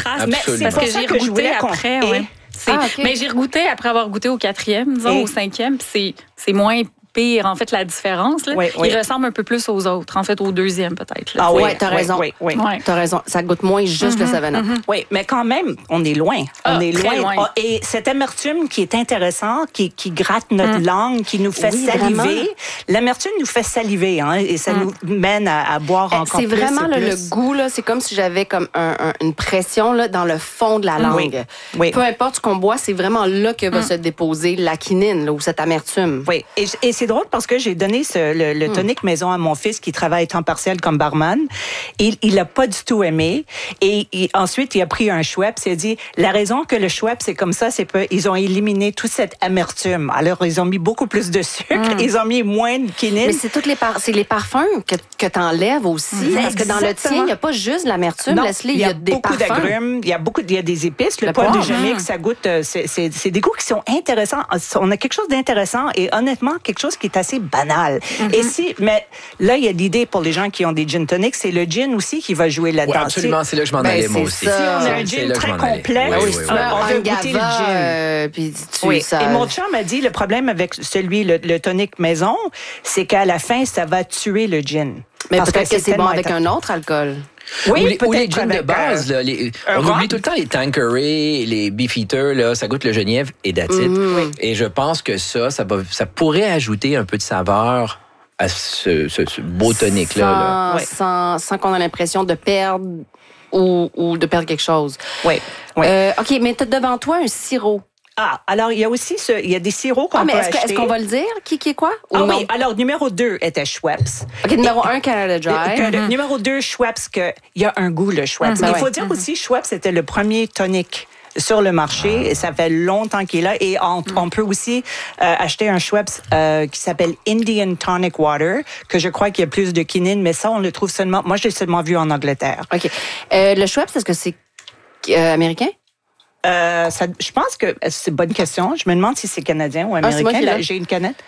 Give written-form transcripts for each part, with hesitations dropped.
trace. Absolument. Mais c'est Parce pour que ça j'ai que je voulais regoûté après, ouais. OK. Mais j'ai regoûté après avoir goûté au 4e, disons, au 5e, puis c'est moins pire, en fait, la différence. Là. Oui. Il ressemble un peu plus aux autres, en fait, au 2e, peut-être. Là. Ah oui, t'as raison. Oui. Ouais. T'as raison. Ça goûte moins juste le 7-Up. Oui, mais quand même, on est loin. Ah, On est très loin. Ah, et cette amertume qui est intéressante, qui gratte notre langue, qui nous fait Oui, saliver. vraiment. L'amertume nous fait saliver, hein, et ça nous mène à boire encore C'est plus. vraiment et le plus. goût, là. C'est comme si j'avais comme une pression là, dans le fond de la langue. Oui. Peu importe ce qu'on boit, c'est vraiment là que va se déposer la quinine là, ou cette amertume. Oui, et c'est drôle parce que j'ai donné le tonic maison à mon fils qui travaille temps partiel comme barman. Et il l'a pas du tout aimé. Et ensuite, il a pris un Schweppes et il a dit, la raison que le Schweppes c'est comme ça, c'est qu'ils ont éliminé toute cette amertume. Alors, ils ont mis beaucoup plus de sucre, ils ont mis moins de quinine. Mais c'est c'est les parfums que t'enlèves aussi. Parce que dans le tien, il n'y a pas juste de l'amertume. Non, Leslie, il y a des beaucoup parfums. d'agrumes, il y a des épices. Le Le poivre de poivre. Jamaïque, ça goûte, c'est des goûts qui sont intéressants. On a quelque chose d'intéressant et honnêtement, quelque chose qui est assez banal. Mais là, il y a l'idée pour les gens qui ont des gin tonics, c'est le gin aussi qui va jouer là-dedans. Oui, absolument, c'est là que je m'en Ben, allais, moi c'est aussi. ça. Si on a un C'est gin là que je très m'en allais. complet, Oui, Oui, oui, si oui. tu veux on un veut goûter le gava, gin. puis tu Oui. ça. Et mon chum m'a dit, le problème avec le tonic maison, c'est qu'à la fin, ça va tuer le gin. Mais Parce peut-être que c'est bon tellement avec intense. un autre alcool. Oui, ou les peut-être gins de avec, base, là, un on rhum. oublie tout le temps les Tanqueray, les Beefeater, là, ça goûte le genièvre et that's it. Et je pense que ça pourrait ajouter un peu de saveur à ce beau tonic-là. Là. Sans qu'on ait l'impression de perdre ou de perdre quelque chose. Oui. OK, mais tu as devant toi un sirop. Ah, alors il y a aussi il y a des sirops qu'on Ah, mais peut est-ce acheter. qu'on va le dire? Qui est quoi? Ou Ah non? oui, alors numéro 2 était Schweppes. OK, numéro 1, Canada Dry. Numéro 2, Schweppes, il y a un goût, le Schweppes. Ben Il faut ouais. dire aussi, Schweppes, c'était le premier tonic sur le marché. Ça fait longtemps qu'il est là. Et on peut aussi acheter un Schweppes qui s'appelle Indian Tonic Water, que je crois qu'il y a plus de quinine, mais ça, on le trouve seulement... Moi, je l'ai seulement vu en Angleterre. OK. Le Schweppes, est-ce que c'est américain? Je pense que c'est une bonne question. Je me demande si c'est canadien ou c'est moi américain. qui Là, l'ai. j'ai une canette.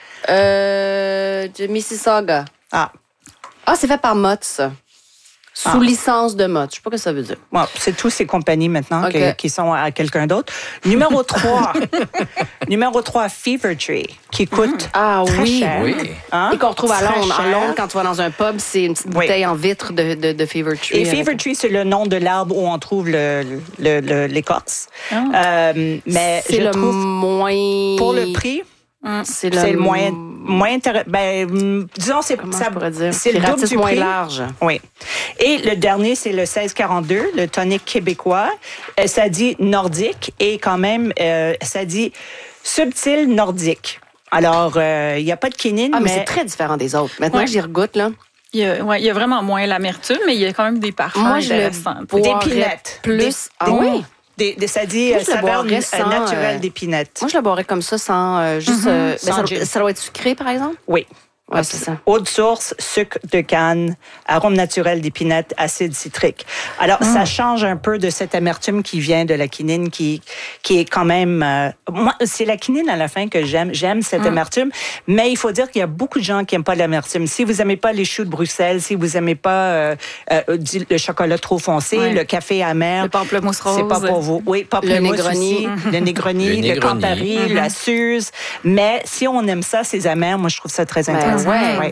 De Mississauga. Ah, C'est fait par Mott's. ça. Sous licence de Mott's. Je sais pas ce que ça veut dire. bon, c'est tous ces compagnies maintenant OK. qui sont à quelqu'un d'autre. Numéro 3. Numéro 3, Fever Tree, qui coûte Ah très oui. cher. Oui. Hein? Et qu'on retrouve à Très Londres. cher. En Londres, quand tu vas dans un pub, c'est une petite Oui. bouteille en vitre de Fever Tree. Et Fever Tree, c'est le nom de l'arbre où on trouve l'écorce. Mais c'est je le trouve, moins... pour le prix, c'est c'est le moins intéressant. Disons, Comment je pourrais dire? c'est le double ratisse du moins prix. large. Oui. Et le dernier, c'est le 1642, le tonic québécois. Ça dit nordique et quand même, ça dit subtil nordique. Alors, il n'y a pas de quinine, Ah, mais c'est très différent des autres. Maintenant Ouais. que j'y regoute, là, Il y a vraiment moins l'amertume, mais il y a quand même des parfums moi, je intéressants. le Des boirais pinettes. plus. Ah Des- oui? Ça dit Moi, je le saveur boirais sans, naturelle d'épinette. Moi, je le boirais comme ça, sans juste... Sans gin. ça doit être sucré, par exemple? Oui. Ouais, c'est ça. Eau de source, sucre de canne, arôme naturel d'épinette, acide citrique. Alors, ça change un peu de cette amertume qui vient de la quinine, qui est quand même... moi, c'est la quinine à la fin que j'aime. J'aime cette amertume, mais il faut dire qu'il y a beaucoup de gens qui n'aiment pas l'amertume. Si vous n'aimez pas les choux de Bruxelles, si vous n'aimez pas le chocolat trop foncé, Ouais. le café amer... Le pamplemousse rose. C'est pas pour vous. Oui, pamplemousse Negroni. aussi, le Negroni, Le le Negroni. Campari, la Suze. Mais si on aime ça, ces amers, moi, je trouve ça très intéressant. Ouais.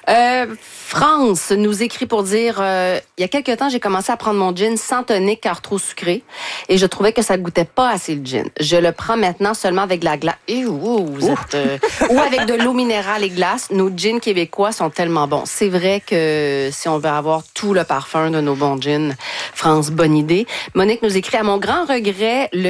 France nous écrit pour dire il y a quelques temps, j'ai commencé à prendre mon gin sans tonique car trop sucré et je trouvais que ça goûtait pas assez le gin. Je le prends maintenant seulement avec de la glace. Ou avec de l'eau minérale et glace. Nos gins québécois sont tellement bons. C'est vrai que si on veut avoir tout le parfum de nos bons gins, France, bonne idée. Monique nous écrit à mon grand regret le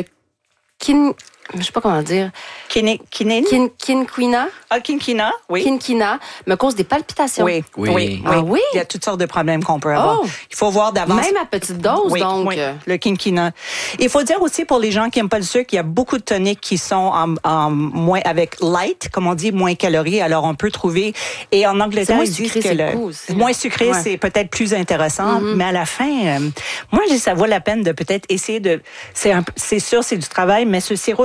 je sais pas comment dire. Quinine? Quinquina. Ah, quinquina, oui. Quinquina me cause des palpitations. Oui. Ah oui? Il y a toutes sortes de problèmes qu'on peut avoir. Oh! Il faut voir d'avance. Même à petite dose, Oui, donc. oui, le quinquina. Il faut dire aussi pour les gens qui n'aiment pas le sucre, il y a beaucoup de toniques qui sont en moins avec light, comme on dit, moins calories. Alors on peut trouver. Et en Angleterre, moins ils disent sucré, que c'est le goût aussi. moins sucré, Ouais. c'est peut-être plus intéressant. Mais à la fin, moi, je dis ça vaut la peine de peut-être essayer de. C'est sûr, c'est du travail, mais ce sirop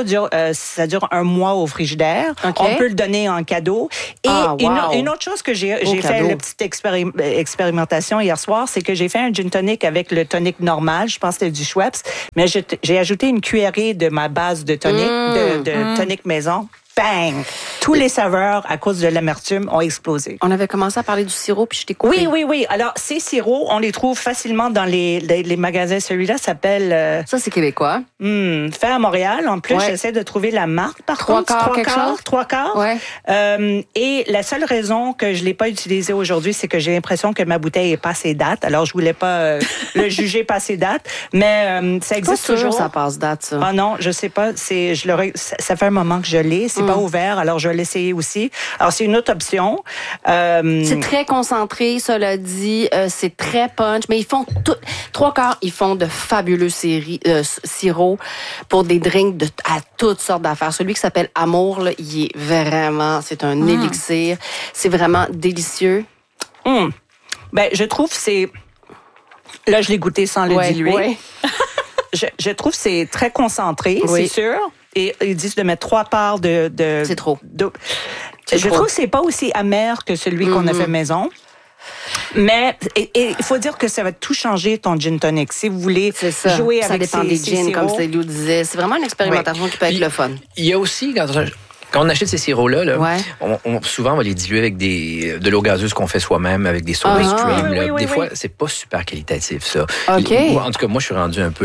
dure 1 mois au frigidaire. Okay. On peut le donner en cadeau. Et une autre chose que j'ai fait, la petite expérimentation hier soir, c'est que j'ai fait un gin tonic avec le tonic normal. Je pense que c'était du Schweppes. Mais j'ai ajouté une cuillerée de ma base de tonic, de tonic maison. Bang! Tous les saveurs, à cause de l'amertume, ont explosé. On avait commencé à parler du sirop, puis je t'ai coupé. Oui. Alors, ces sirops, on les trouve facilement dans les magasins. Celui-là s'appelle... Ça, c'est québécois. Fait à Montréal. En plus, j'essaie de trouver la marque, par contre. Trois quarts. Ouais. Et la seule raison que je ne l'ai pas utilisé aujourd'hui, c'est que j'ai l'impression que ma bouteille est passée date. Alors, je voulais pas le juger passée date. Mais ça existe toujours. Ça passe date, ça. Ah non, je sais pas. Ça fait un moment que je l'ai. C'est pas ouvert, alors je vais l'essayer aussi. Alors, c'est une autre option. C'est très concentré, cela dit. C'est très punch, mais ils font trois quarts, ils font de fabuleux sirops pour des drinks à toutes sortes d'affaires. Celui qui s'appelle Amour, là, il est vraiment, c'est un élixir. C'est vraiment délicieux. Ben, je trouve là, je l'ai goûté sans le diluer. Ouais. Je trouve que c'est très concentré, c'est sûr. Et ils disent de mettre 3 parts de c'est trop. Je trouve que c'est pas aussi amer que celui qu'on a fait maison. Mais il faut dire que ça va tout changer, ton gin tonic. Si vous voulez jouer avec ça dépend des gins, comme Célio disait. C'est vraiment une expérimentation qui peut être le fun. Il y a aussi, quand on achète ces sirops-là, souvent, on va les diluer avec de l'eau gazeuse qu'on fait soi-même, avec des soda stream. Des fois, c'est pas super qualitatif, ça. Okay. En tout cas, moi, je suis rendu un peu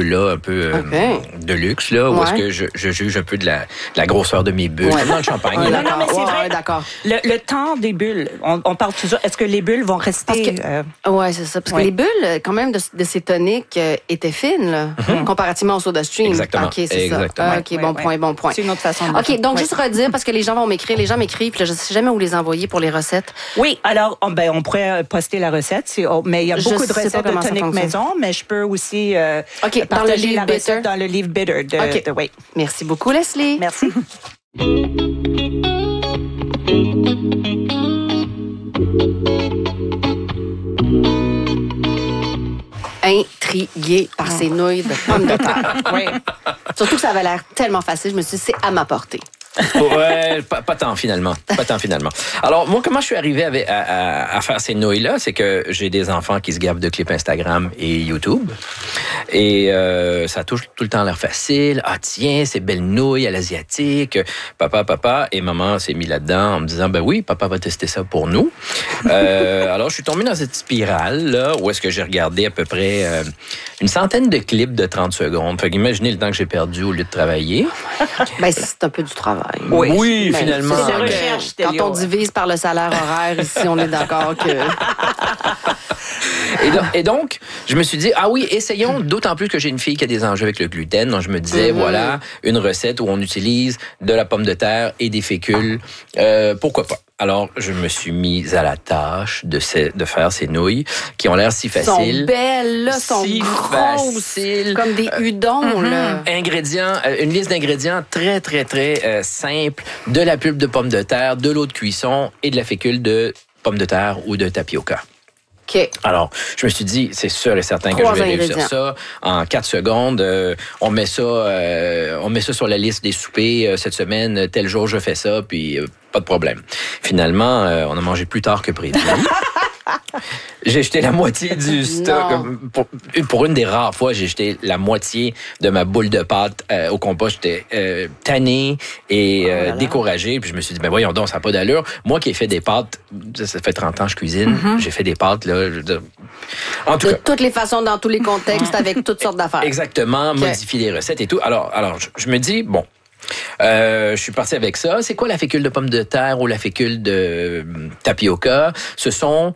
de luxe, là, où est-ce que je juge un peu de la grosseur de mes bulles, comme dans le champagne. Non, mais c'est vrai. D'accord. Le temps des bulles, on parle toujours, est-ce que les bulles vont rester... Oui, c'est ça. Parce que les bulles, quand même, de ces toniques étaient fines, là, comparativement au soda stream. Exactement. OK, c'est ça. OK, bon point. C'est une autre façon de OK, donc juste redire, parce que les gens vont m'écrire, les gens m'écrivent, puis là, je ne sais jamais où les envoyer pour les recettes. Oui, alors, on pourrait poster la recette, mais il y a beaucoup de recettes de tonic maison, mais je peux aussi partager la recette dans le livre Bitter. Oui. Merci beaucoup, Leslie. Merci. Intriguée par ces nouilles de pommes de terre. Oui. Surtout que ça avait l'air tellement facile, je me suis dit, c'est à ma portée. Ouais, pas tant finalement. Alors, moi, comment je suis arrivé à faire ces nouilles-là, c'est que j'ai des enfants qui se gavent de clips Instagram et YouTube. Et ça touche tout le temps l'air facile. Ah tiens, ces belles nouilles à l'asiatique. Papa. Et maman s'est mis là-dedans en me disant, ben oui, papa va tester ça pour nous. Alors, je suis tombé dans cette spirale-là où est-ce que j'ai regardé à peu près une centaine de clips de 30 secondes. Fait qu'imaginez le temps que j'ai perdu au lieu de travailler. Ben, c'est un peu du travail. Oui, finalement. C'est de recherche, quand on divise par le salaire horaire, ici, on est d'accord que... Et donc, je me suis dit, ah oui, essayons, d'autant plus que j'ai une fille qui a des enjeux avec le gluten. Donc, je me disais, voilà, une recette où on utilise de la pomme de terre et des fécules. Pourquoi pas? Alors, je me suis mise à la tâche de faire ces nouilles qui ont l'air si faciles. Sont belles, là, sont si grosses, faciles. Comme des udons, là. Une liste d'ingrédients très, très, très simple. De la pulpe de pomme de terre, de l'eau de cuisson et de la fécule de pomme de terre ou de tapioca. OK. Alors, je me suis dit, c'est sûr et certain que je vais réussir ça en 4 secondes. On met ça sur la liste des soupers cette semaine. Tel jour, je fais ça, puis pas de problème. Finalement, on a mangé plus tard que prévu. J'ai jeté la moitié du stock. Pour une des rares fois, j'ai jeté la moitié de ma boule de pâte au compost. J'étais tanné et découragé. Puis je me suis dit, ben voyons donc, ça n'a pas d'allure. Moi qui ai fait des pâtes, ça fait 30 ans que je cuisine, j'ai fait des pâtes, là. En tout cas. De toutes les façons, dans tous les contextes, avec toutes sortes d'affaires. Exactement, modifier les recettes et tout. Alors je me dis, bon, je suis parti avec ça. C'est quoi la fécule de pomme de terre ou la fécule de tapioca? Ce sont...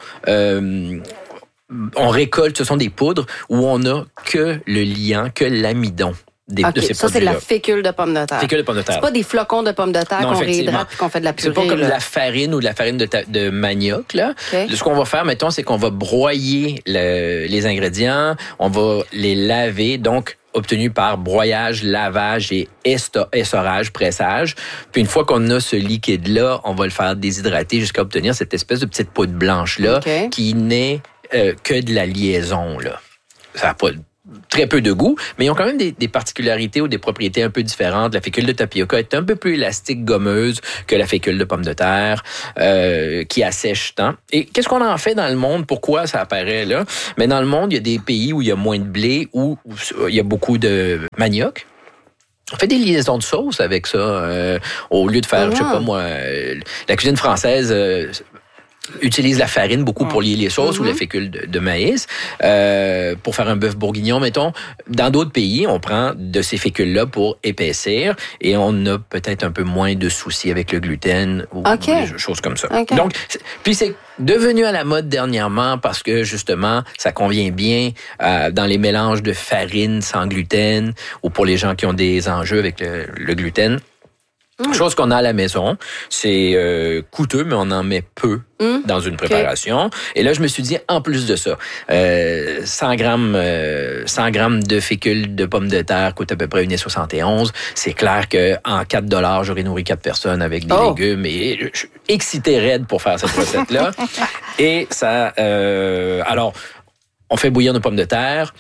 on récolte, ce sont des poudres où on a que le liant, que l'amidon. De ces produits-là. Ça, c'est de la fécule de pomme de terre. Fécule de pomme de terre. C'est pas des flocons de pommes de terre qu'on réhydrate et qu'on fait de la purée. C'est pas comme de la farine ou de la farine de manioc, là. Okay. Ce qu'on va faire, mettons, c'est qu'on va broyer les ingrédients, on va les laver, donc obtenu par broyage, lavage et essorage, pressage. Puis une fois qu'on a ce liquide-là, on va le faire déshydrater jusqu'à obtenir cette espèce de petite poudre blanche-là qui n'est que de la liaison, là. Ça n'a pas très peu de goût, mais ils ont quand même des particularités ou des propriétés un peu différentes. La fécule de tapioca est un peu plus élastique, gommeuse que la fécule de pomme de terre, qui assèche tant. Et qu'est-ce qu'on en fait dans le monde? Pourquoi ça apparaît là? Mais dans le monde, il y a des pays où il y a moins de blé, où il y a beaucoup de manioc. On fait des liaisons de sauce avec ça, au lieu de faire, je sais pas moi, la cuisine française utilise la farine beaucoup pour lier les sauces ou la fécule de maïs pour faire un bœuf bourguignon, mettons. Dans d'autres pays, on prend de ces fécules-là pour épaissir et on a peut-être un peu moins de soucis avec le gluten ou des choses comme ça. Okay. Donc, puis c'est devenu à la mode dernièrement parce que, justement, ça convient bien dans les mélanges de farine sans gluten ou pour les gens qui ont des enjeux avec le gluten. Chose qu'on a à la maison, c'est coûteux, mais on en met peu dans une préparation. Okay. Et là, je me suis dit, en plus de ça, 100 grammes de fécule de pommes de terre coûte à peu près 1,71. C'est clair qu'en $4, j'aurais nourri 4 personnes avec des légumes. Et je suis excité raide pour faire cette recette-là. Et ça... alors, on fait bouillir nos pommes de terre.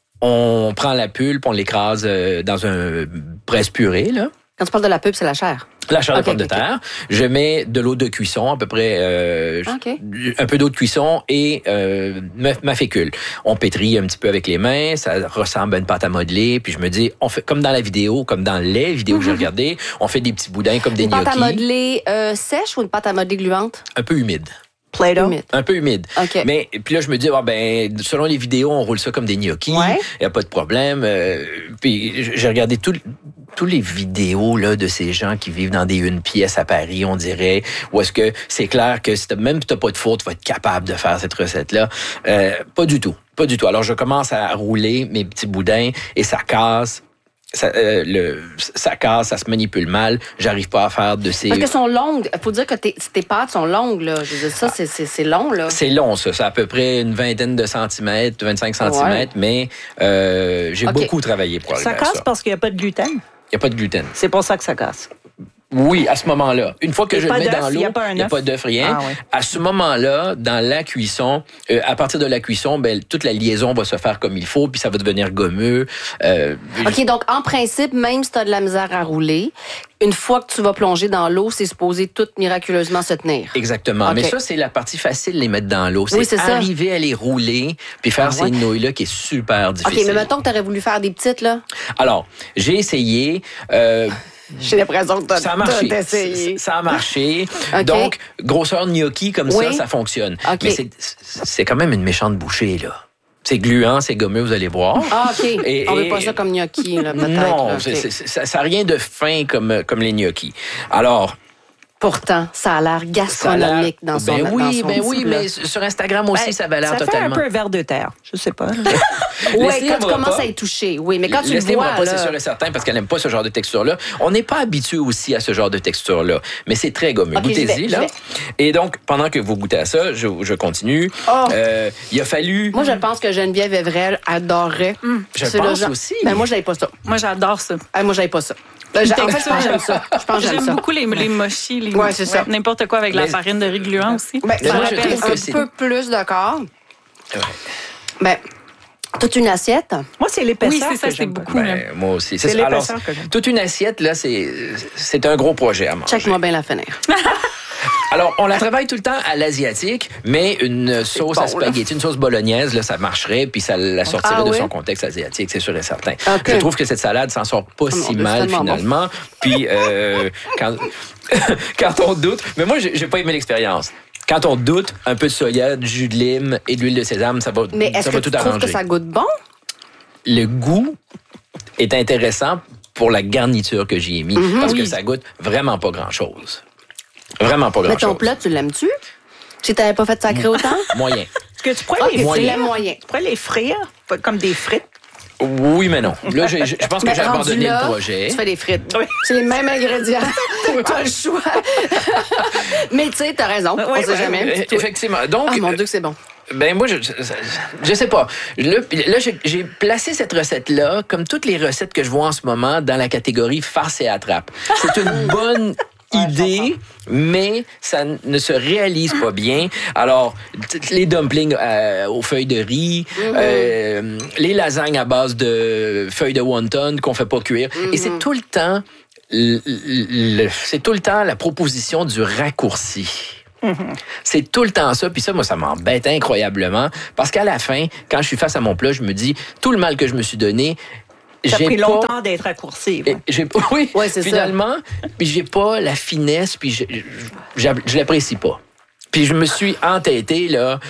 On prend la pulpe, on l'écrase dans un presse-purée, là. Quand tu parles de la pulpe, c'est la chair. La chair de pomme de terre. Je mets de l'eau de cuisson, à peu près un peu d'eau de cuisson et ma fécule. On pétrit un petit peu avec les mains, ça ressemble à une pâte à modeler. Puis je me dis, on fait comme dans la vidéo, comme dans les vidéos que j'ai regardées, on fait des petits boudins comme des gnocchis. Une pâte à modeler sèche ou une pâte à modeler gluante? Un peu humide. Play-Doh? Un peu humide. Okay. Mais puis là, je me dis, selon les vidéos, on roule ça comme des gnocchis. Il n'y a pas de problème. Puis j'ai regardé tous les vidéos là de ces gens qui vivent dans des une pièce à Paris, on dirait, où est-ce que c'est clair que même si t'as pas de four, tu vas être capable de faire cette recette-là. Pas du tout. Alors, je commence à rouler mes petits boudins et ça casse. Ça casse, ça se manipule mal. J'arrive pas à faire de ces... Parce qu'elles sont longues. Il faut dire que tes pâtes sont longues, là. Je veux dire, ça, c'est long, là. C'est long, ça. C'est à peu près une vingtaine de centimètres, 25 centimètres, mais j'ai beaucoup travaillé pour arriver à ça. Ça casse parce qu'il n'y a pas de gluten? Il n'y a pas de gluten. C'est pour ça que ça casse. Oui, à ce moment-là. Une fois que je le mets dans l'eau, il n'y a pas d'œuf, rien. Ah, oui. À ce moment-là, dans la cuisson, à partir de la cuisson, toute la liaison va se faire comme il faut, puis ça va devenir gommeux. OK, donc en principe, même si tu as de la misère à rouler, une fois que tu vas plonger dans l'eau, c'est supposé tout miraculeusement se tenir. Exactement. Okay. Mais ça, c'est la partie facile, les mettre dans l'eau. C'est arriver à les rouler, puis faire ces nouilles-là qui est super difficile. OK, mais mettons que tu aurais voulu faire des petites, là. Alors, j'ai essayé... J'ai l'impression que ça a marché. Essayé. Ça a marché. Okay. Donc, grosseur gnocchi comme ça fonctionne. Okay. Mais c'est quand même une méchante bouchée, là. C'est gluant, c'est gommeux, vous allez voir. Ah, OK. On veut pas ça comme gnocchi, là, peut-être. Non, là, okay. Ça n'a rien de fin comme les gnocchis. Alors... Pourtant, ça a l'air gastronomique dans son oui, mais sur Instagram aussi, ça va l'air totalement. Ça fait un peu ver de terre, je sais pas. Oui, quand tu commences à y toucher. Oui, mais quand tu le vois, pas, c'est sûr et certain, parce qu'elle n'aime pas ce genre de texture-là. On n'est pas habitué aussi à ce genre de texture-là, mais c'est très gommeux. Okay, goûtez-y, là. Et donc, pendant que vous goûtez à ça, je continue. Il a fallu... Moi, je pense que Geneviève Evrel adorerait. Je pense aussi. Ben, moi, je n'avais pas ça. Moi, j'adore ça. Moi, j'avais pas ça. En fait, je pense que j'aime ça. J'aime beaucoup les mochis, c'est ça. N'importe quoi avec la farine de riz gluant aussi. Moi, je trouve un peu plus d'accord. Toute une assiette. Moi, c'est l'épaisseur. Oui, c'est ça, c'est beaucoup. Moi aussi. C'est l'épaisseur que j'aime. Toute une assiette, là, c'est un gros projet à manger. Check-moi bien la fenêtre. Alors, on la travaille tout le temps à l'asiatique, mais une sauce à spaghetti, une sauce bolognaise, là, ça marcherait, puis ça la sortirait de son contexte asiatique, c'est sûr et certain. Okay. Je trouve que cette salade s'en sort pas si mal, finalement. Bon. Puis, quand on doute... Mais moi, j'ai pas aimé l'expérience. Quand on doute, un peu de soya, du jus de lime et de l'huile de sésame, ça va tout arranger. Mais est-ce que tu trouves que ça goûte bon? Le goût est intéressant pour la garniture que j'y ai mis, parce que ça goûte vraiment pas grand-chose. Vraiment pas grand-chose. Mais ton plat, tu l'aimes-tu? Si t'avais pas fait sacré autant? Moyen. Est-ce que tu pourrais les frire? Moyen. Tu pourrais les frire comme des frites? Oui, mais non. Là, je pense que j'ai abandonné le projet. Tu fais des frites. Oui. C'est les mêmes ingrédients. T'as le choix. Mais tu sais, t'as raison. On sait jamais. Effectivement. Donc, mon Dieu, que c'est bon. Ben moi, je sais pas. Là, j'ai placé cette recette-là, comme toutes les recettes que je vois en ce moment, dans la catégorie farce et attrape. C'est une bonne idée, mais ça ne se réalise pas bien. Alors, les dumplings aux feuilles de riz, les lasagnes à base de feuilles de wonton qu'on fait pas cuire. Et c'est tout le temps, c'est tout le temps la proposition du raccourci. C'est tout le temps ça, puis ça, moi, ça m'embête incroyablement, parce qu'à la fin, quand je suis face à mon plat, je me dis, tout le mal que je me suis donné, ça a pris longtemps d'être raccourci. Oui, finalement, puis j'ai pas la finesse, puis je l'apprécie pas. Puis je me suis entêté, là.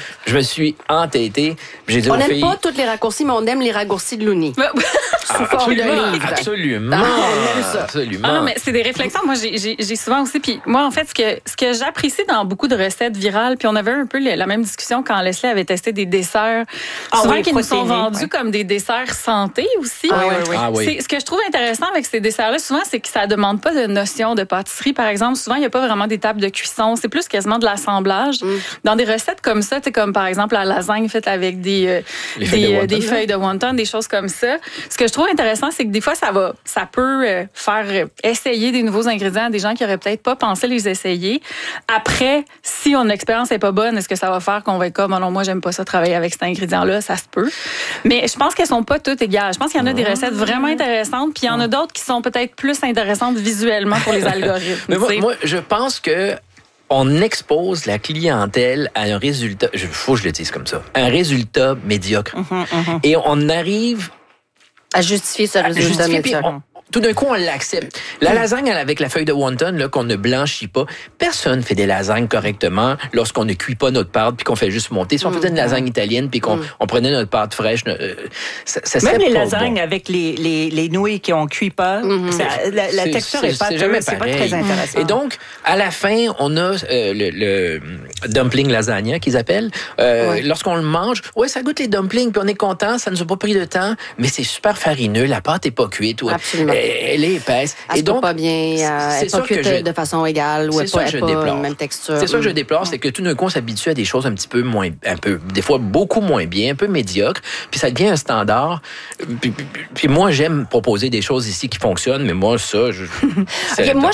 J'ai dit on n'aime pas tous les raccourcis, mais on aime les raccourcis de Looney. Sous forme de livre. Absolument. Absolument. Non, mais c'est des réflexions. Moi, j'ai souvent aussi. Puis moi, en fait, ce que j'apprécie dans beaucoup de recettes virales, puis on avait un peu la même discussion quand Leslie avait testé des desserts, souvent qui nous sont vendus comme des desserts santé aussi. Ce que je trouve intéressant avec ces desserts-là, souvent, c'est que ça demande pas de notion de pâtisserie, par exemple. Souvent, il n'y a pas vraiment d'étape de cuisson. C'est plus quasiment de l'assemblage. Dans des recettes comme ça, comme par exemple la lasagne faite avec des feuilles de wonton, des choses comme ça. Ce que je trouve intéressant, c'est que des fois, ça peut faire essayer des nouveaux ingrédients à des gens qui auraient peut-être pas pensé les essayer. Après, si l'expérience est pas bonne, est-ce que ça va faire qu'on va être comme, non, moi, j'aime pas ça travailler avec cet ingrédient-là, ça se peut. Mais je pense qu'elles sont pas toutes égales. Je pense qu'il y en a des recettes vraiment intéressantes, puis il y en a d'autres qui sont peut-être plus intéressantes visuellement pour les algorithmes. Mais moi, je pense que on expose la clientèle à un résultat, faut que je le dise comme ça, un résultat médiocre. Et on arrive à justifier ce résultat médiocre. Tout d'un coup, on l'accepte. La lasagne avec la feuille de wonton, là, qu'on ne blanchit pas, personne fait des lasagnes correctement lorsqu'on ne cuit pas notre pâte puis qu'on fait juste monter. Si on faisait une lasagne italienne puis qu'on prenait notre pâte fraîche, ça serait même les pas lasagnes bon. avec les nouilles qui ont cuit pas, la texture est pas jamais c'est pas très intéressant. Et donc, à la fin, on a le dumpling lasagna qu'ils appellent. Lorsqu'on le mange, ça goûte les dumplings puis on est content, ça nous a pas pris de temps, mais c'est super farineux, la pâte est pas cuite. Absolument. Elle est épaisse. Elle ne pas bien, elle n'est pas cuite de façon égale ou elle n'est pas la même texture. C'est ça que je déplore, c'est que tout d'un coup, on s'habitue à des choses un petit peu moins, des fois beaucoup moins bien, un peu médiocres, puis ça devient un standard. Puis moi, j'aime proposer des choses ici qui fonctionnent, mais moi, ça, moi,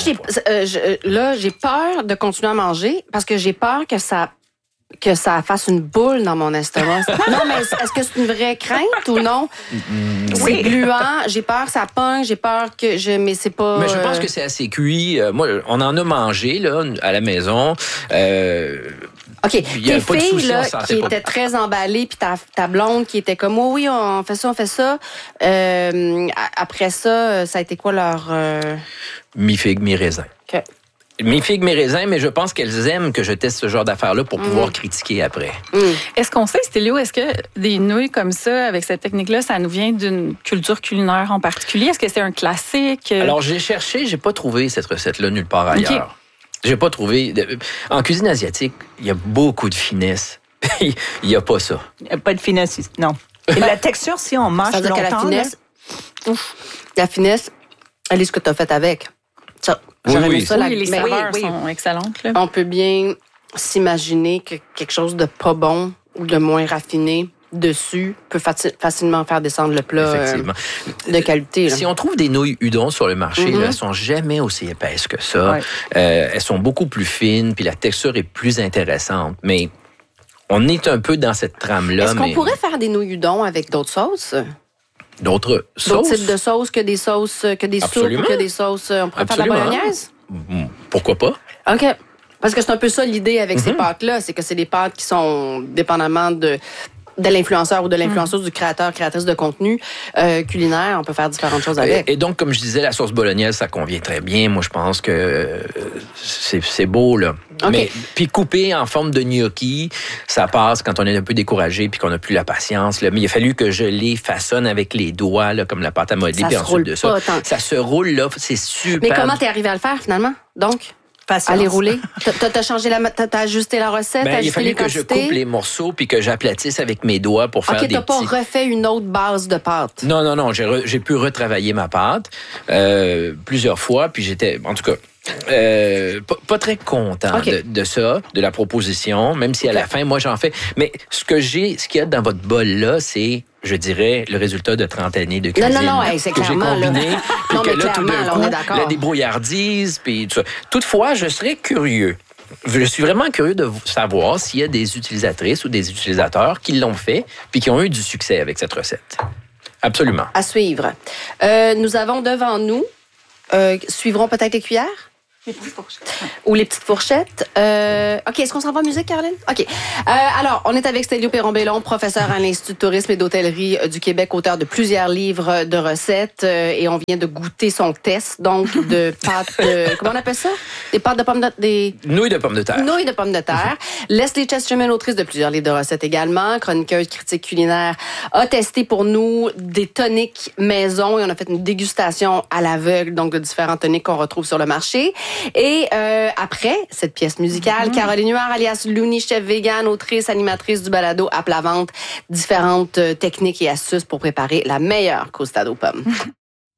j'ai peur de continuer à manger parce que j'ai peur que ça fasse une boule dans mon estomac. Non, mais est-ce que c'est une vraie crainte ou non? C'est gluant, j'ai peur que ça pogne, j'ai peur que mais c'est pas... Mais je pense que c'est assez cuit. Moi, on en a mangé, là, à la maison. OK. Tes filles, là, qui étaient très emballées, puis ta blonde qui était comme, oui, on fait ça. Après ça, ça a été quoi leur... Mi-figue, mi-raisin. OK. Mi-figue, mi-raisin, mais je pense qu'elles aiment que je teste ce genre d'affaires-là pour pouvoir critiquer après. Est-ce qu'on sait, Stélio, est-ce que des nouilles comme ça, avec cette technique-là, ça nous vient d'une culture culinaire en particulier? Est-ce que c'est un classique? Alors, j'ai cherché, j'ai pas trouvé cette recette-là nulle part ailleurs. Okay. J'ai pas trouvé... En cuisine asiatique, il y a beaucoup de finesse. Il y a pas ça. Il n'y a pas de finesse, non. Et la texture, si on mange longtemps... La finesse, elle est ce que tu as fait avec. Ça, les saveurs sont excellentes. Là. On peut bien s'imaginer que quelque chose de pas bon ou de moins raffiné dessus peut facilement faire descendre le plat de qualité. Là. Si on trouve des nouilles udon sur le marché, là, elles sont jamais aussi épaisses que ça. Ouais. Elles sont beaucoup plus fines, puis la texture est plus intéressante. Mais on est un peu dans cette trame-là. Est-ce qu'on pourrait faire des nouilles udon avec d'autres sauces? D'autres types de sauces que des sauces, que des soupes, que des sauces. On pourrait faire de la bolognaise? Pourquoi pas? OK. Parce que c'est un peu ça l'idée avec ces pâtes-là, c'est que c'est des pâtes qui sont dépendamment de l'influenceur ou de l'influenceuse du créatrice de contenu culinaire. On peut faire différentes choses avec. Et donc, comme je disais, la sauce bolognaise, ça convient très bien. Moi, je pense que c'est beau, là. Okay. Mais puis coupé en forme de gnocchi, ça passe quand on est un peu découragé puis qu'on n'a plus la patience. Là. Mais il a fallu que je les façonne avec les doigts, là, comme la pâte à modeler. Puis ensuite de ça, ça se roule, là. C'est super. Mais comment t'es arrivé à le faire, finalement? Donc? Patience. À les rouler? T'as changé t'as ajusté la recette? Il a fallu que je coupe les morceaux puis que j'aplatisse avec mes doigts pour faire des petits... OK, t'as pas refait une autre base de pâte? Non. J'ai pu retravailler ma pâte plusieurs fois. Puis en tout cas, Pas très content de ça, de la proposition, même si à la fin, moi, j'en fais. Mais ce qu'il y a dans votre bol-là, c'est, je dirais, le résultat de 30 années de cuisine. Non, c'est que j'ai combiné. Puis que là, tout d'un coup, la débrouillardise, puis tout ça. Toutefois, je serais curieux. Je suis vraiment curieux de savoir s'il y a des utilisatrices ou des utilisateurs qui l'ont fait puis qui ont eu du succès avec cette recette. Absolument. À suivre. Nous avons devant nous, suivront peut-être les cuillères? Les petites fourchettes. Ou les petites fourchettes. OK, est-ce qu'on s'en va en musique, Caroline? OK. Alors, on est avec Stélio Perron-Bellon, professeur à l'Institut de tourisme et d'hôtellerie du Québec, auteur de plusieurs livres de recettes. Et on vient de goûter son test, donc, de pâtes de... Comment on appelle ça? Des pâtes de pommes de... Des... Nouilles de pommes de terre. Nouilles de pommes de terre. Leslie Chesterman, autrice de plusieurs livres de recettes également, chroniqueuse, critique culinaire, a testé pour nous des toniques maison et on a fait une dégustation à l'aveugle, donc de différents toniques qu'on retrouve sur le marché. Et après cette pièce musicale, Caroline Huard, alias Looney, chef vegan, autrice, animatrice du balado à plat ventre, différentes techniques et astuces pour préparer la meilleure croustade aux pommes.